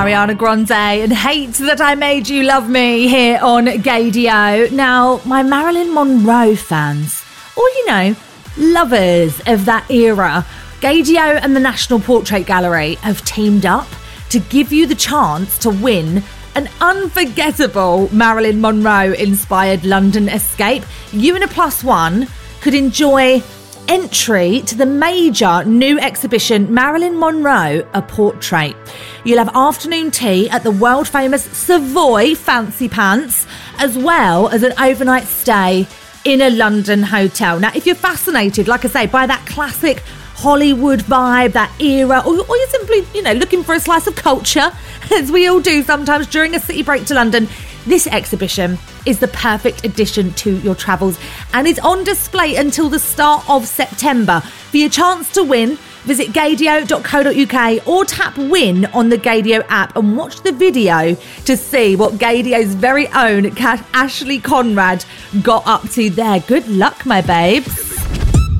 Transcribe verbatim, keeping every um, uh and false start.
Ariana Grande and Hate That I Made You Love Me here on Gaydio. Now, my Marilyn Monroe fans, or, you know, lovers of that era, Gaydio and the National Portrait Gallery have teamed up to give you the chance to win an unforgettable Marilyn Monroe-inspired London escape. You and a plus one could enjoy entry to the major new exhibition Marilyn Monroe, A Portrait. You'll have afternoon tea at the world-famous Savoy Fancy Pants, as well as an overnight stay in a London hotel. Now, if you're fascinated, like I say, by that classic Hollywood vibe, that era, or, or you're simply, you know, looking for a slice of culture, as we all do sometimes during a city break to London, this exhibition is the perfect addition to your travels and is on display until the start of September. For your chance to win, visit gaydio dot co dot uk or tap win on the Gaydio app and watch the video to see what Gaydio's very own Ashley Conrad got up to there. Good luck, my babes.